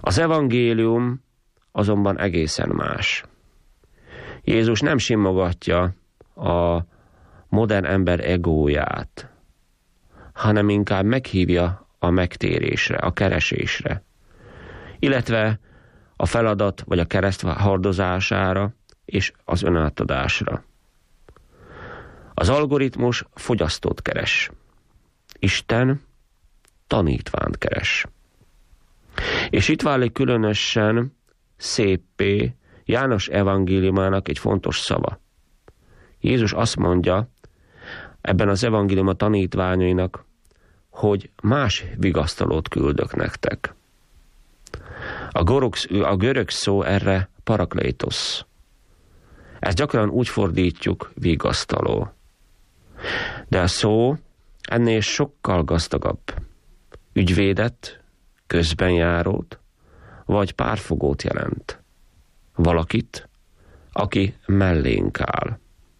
Az evangélium azonban egészen más. Jézus nem simogatja a modern ember egóját, hanem inkább meghívja a megtérésre, a keresésre, illetve a feladat vagy a kereszt hordozására és az önátadásra. Az algoritmus fogyasztót keres. Isten tanítványt keres. És itt válik különösen széppé János evangéliumának egy fontos szava. Jézus azt mondja ebben az evangélium a tanítványainak, hogy más vigasztalót küldök nektek. A görög szó erre paraklétos. Ezt gyakran úgy fordítjuk, vigasztaló. De a szó ennél sokkal gazdagabb. Ügyvédet, közbenjárót, vagy párfogót jelent. Valakit, aki mellénk áll.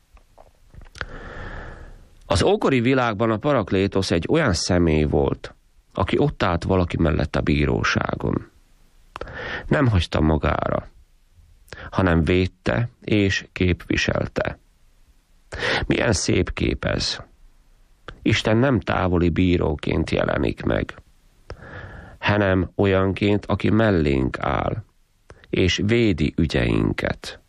Az ókori világban a paraklétos egy olyan személy volt, aki ott állt valaki mellett a bíróságon. Nem hagyta magára, hanem védte és képviselte. Milyen szép kép ez! Isten nem távoli bíróként jelenik meg, hanem olyanként, aki mellénk áll, és védi ügyeinket.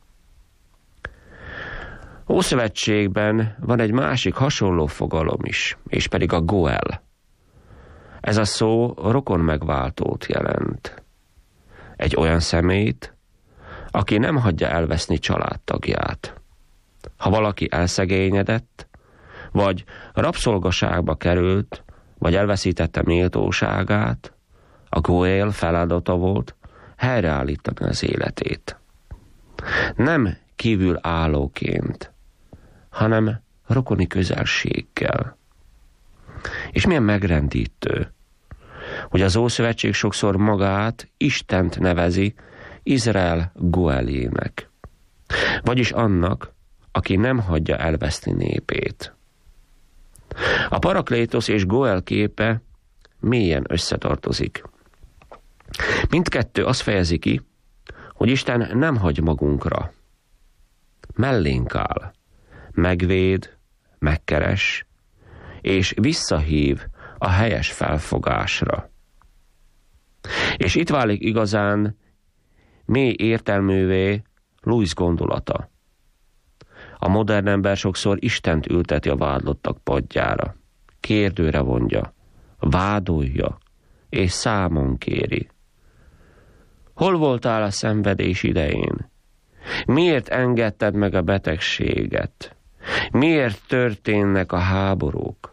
Ószövetségben van egy másik hasonló fogalom is, és pedig a Goel. Ez a szó rokon megváltót jelent. Egy olyan személyt, aki nem hagyja elveszni családtagját. Ha valaki elszegényedett, vagy rabszolgaságba került, vagy elveszítette méltóságát, a Goel feladata volt helyreállítani az életét. Nem kívülállóként, hanem rokoni közelséggel. És milyen megrendítő, hogy az Ószövetség sokszor magát, Istent nevezi Izrael Goelének, vagyis annak, aki nem hagyja elveszni népét. A paraklétos és Goel képe mélyen összetartozik. Mindkettő azt fejezi ki, hogy Isten nem hagy magunkra. Mellénk áll, megvéd, megkeres, és visszahív a helyes felfogásra. És itt válik igazán mély értelművé Lewis gondolata. A modern ember sokszor Istent ülteti a vádlottak padjára, kérdőre vonja, vádolja, és számon kéri. Hol voltál a szenvedés idején? Miért engedted meg a betegséget? Miért történnek a háborúk?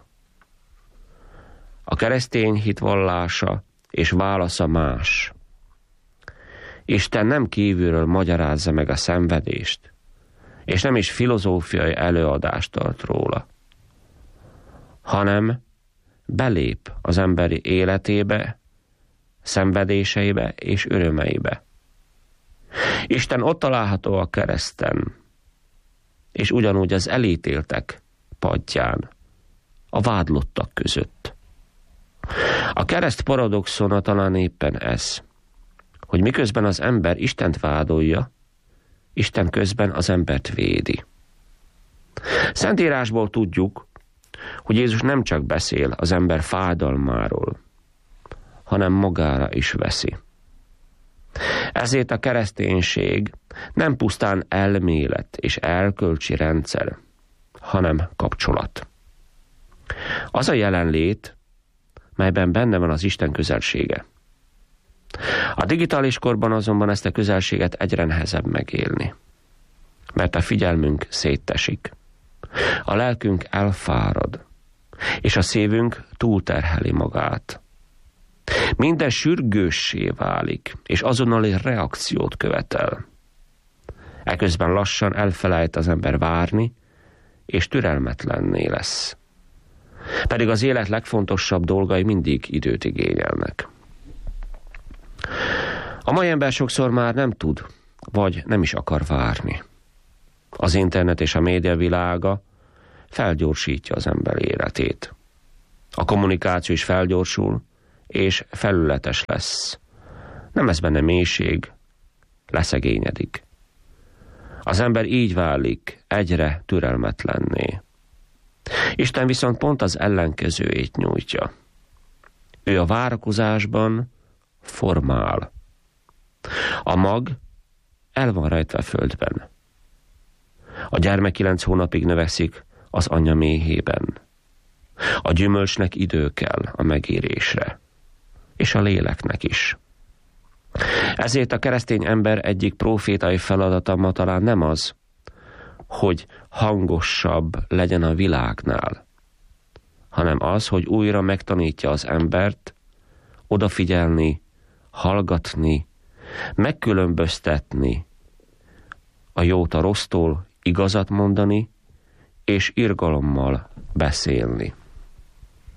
A keresztény hit vallása és válasza más. Isten nem kívülről magyarázza meg a szenvedést, és nem is filozófiai előadást tart róla, hanem belép az emberi életébe, szenvedéseibe és örömeibe. Isten ott található a kereszten, és ugyanúgy az elítéltek padján, a vádlottak között. A kereszt paradoxona talán éppen ez, hogy miközben az ember Istent vádolja, Isten közben az embert védi. Szentírásból tudjuk, hogy Jézus nem csak beszél az ember fájdalmáról, hanem magára is veszi. Ezért a kereszténység nem pusztán elmélet és erkölcsi rendszer, hanem kapcsolat. Az a jelenlét, melyben benne van az Isten közelsége. A digitális korban azonban ezt a közelséget egyre nehezebb megélni, mert a figyelmünk széttesik, a lelkünk elfárad, és a szívünk túlterheli magát. Minden sürgőssé válik, és azonnali reakciót követel. Eközben lassan elfelejt az ember várni, és türelmetlenné lesz. Pedig az élet legfontosabb dolgai mindig időt igényelnek. A mai ember sokszor már nem tud, vagy nem is akar várni. Az internet és a média világa felgyorsítja az ember életét. A kommunikáció is felgyorsul, és felületes lesz. nem lesz benne mélység, leszegényedik. Az ember így válik egyre türelmetlenné. Isten viszont pont az ellenkezőjét nyújtja. Ő a várakozásban formál. A mag el van rejtve a földben. A gyermek 9 hónapig növekszik az anya méhében. A gyümölcsnek idő kell a megérésre, és a léleknek is. Ezért a keresztény ember egyik prófétai feladata ma talán nem az, hogy hangosabb legyen a világnál, hanem az, hogy újra megtanítja az embert odafigyelni, hallgatni, megkülönböztetni a jót a rossztól, igazat mondani, és irgalommal beszélni.